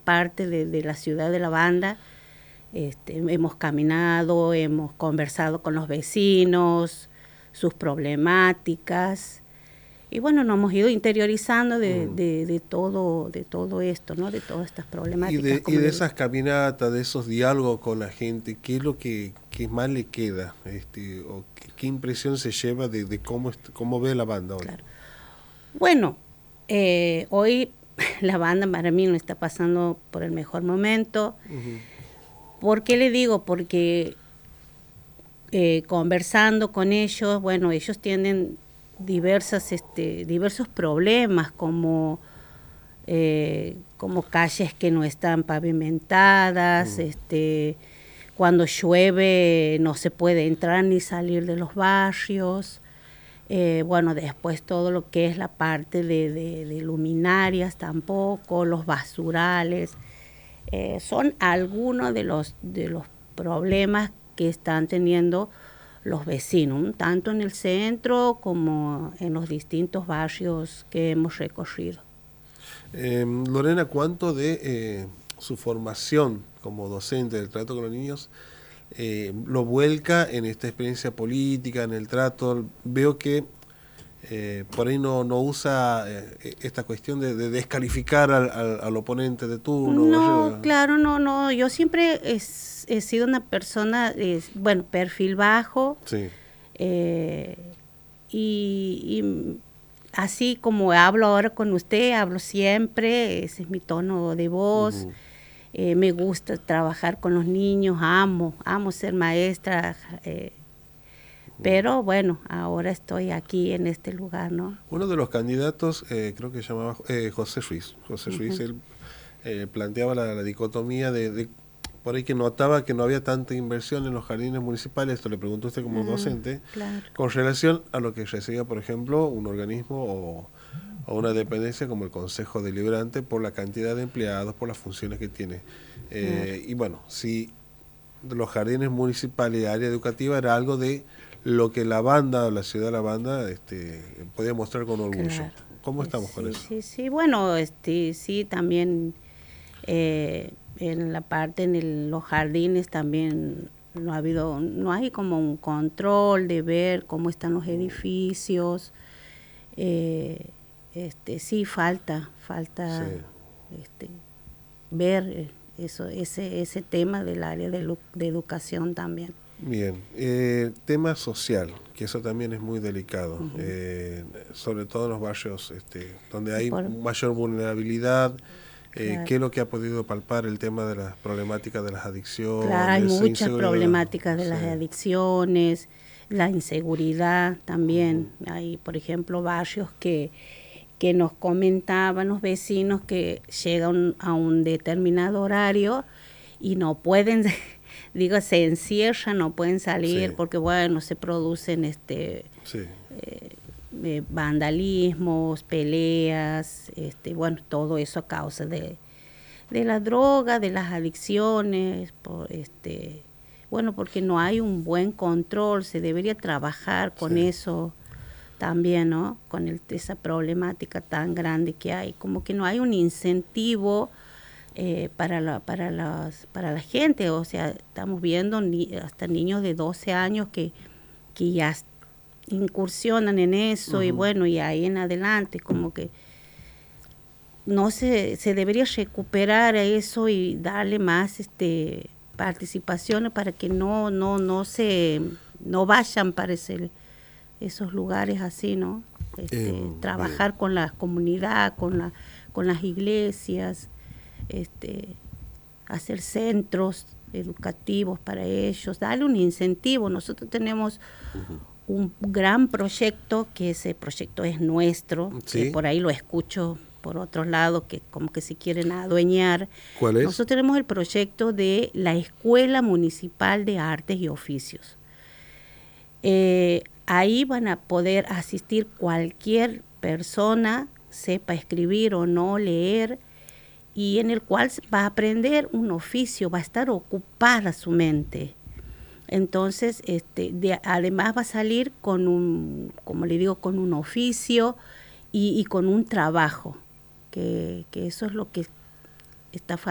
parte de la ciudad de La Banda. Hemos caminado, hemos conversado con los vecinos, sus problemáticas. Y bueno, nos hemos ido interiorizando de todo esto, ¿no? De todas estas problemáticas. Y de esas caminatas, de esos diálogos con la gente, ¿qué es lo que más le queda? O ¿qué impresión se lleva de cómo ve la banda hoy? Claro. Bueno, hoy la banda para mí no está pasando por el mejor momento. ¿Por qué le digo? Porque conversando con ellos, bueno, ellos tienen diversos problemas como calles que no están pavimentadas, cuando llueve no se puede entrar ni salir de los barrios. Bueno, después todo lo que es la parte de luminarias tampoco, los basurales, son algunos de los problemas que están teniendo los vecinos, tanto en el centro como en los distintos barrios que hemos recorrido. Lorena, ¿cuánto de su formación como docente del trato con los niños lo vuelca en esta experiencia política, en el trato? Veo que por ahí no usa esta cuestión de descalificar al oponente de turno. No, claro, no. Yo siempre he sido una persona, perfil bajo. Sí. Y así como hablo ahora con usted, hablo siempre, ese es mi tono de voz. Me gusta trabajar con los niños, amo ser maestra. Pero bueno, ahora estoy aquí en este lugar, ¿no? Uno de los candidatos, creo que se llamaba José Ruiz. Ruiz, él planteaba la dicotomía de por ahí que notaba que no había tanta inversión en los jardines municipales, esto le preguntó usted como docente, claro, con relación a lo que recibía, por ejemplo, un organismo o una dependencia como el Consejo Deliberante por la cantidad de empleados, por las funciones que tiene. Y bueno, si los jardines municipales y área educativa era algo de lo que la banda, la ciudad de La Banda, podía mostrar con orgullo. Claro. ¿Cómo estamos con eso? Sí, bueno, sí, también en la parte, los jardines también no hay como un control de ver cómo están los edificios. Sí, falta sí. Ver ese tema del área de educación también. Bien, tema social, que eso también es muy delicado, sobre todo en los barrios donde hay mayor vulnerabilidad. Claro. ¿Qué es lo que ha podido palpar el tema de las problemáticas de las adicciones? Claro, hay muchas problemáticas de las adicciones, la inseguridad también. Hay, por ejemplo, barrios que nos comentaban los vecinos que llegan a un determinado horario y no pueden, se encierran, no pueden salir porque, bueno, se producen vandalismos, peleas, todo eso a causa de la droga, de las adicciones, porque no hay un buen control, se debería trabajar con eso también, ¿no? Con esa problemática tan grande que hay, como que no hay un incentivo para la gente, o sea, estamos viendo hasta niños de 12 años que ya incursionan en eso. Y bueno, y ahí en adelante como que no se debería recuperar eso y darle más participación para que no vayan para esos lugares así, ¿no? Trabajar con la comunidad, con las iglesias, hacer centros educativos para ellos, darle un incentivo. Nosotros tenemos un gran proyecto, que ese proyecto es nuestro, que por ahí lo escucho por otros lados que como que se quieren adueñar. ¿Cuál es? Nosotros tenemos el proyecto de la Escuela Municipal de Artes y Oficios. Ahí van a poder asistir cualquier persona, sepa escribir o no leer, y en el cual va a aprender un oficio, va a estar ocupada su mente. Entonces, además va a salir con con un oficio y con un trabajo, que eso es lo que está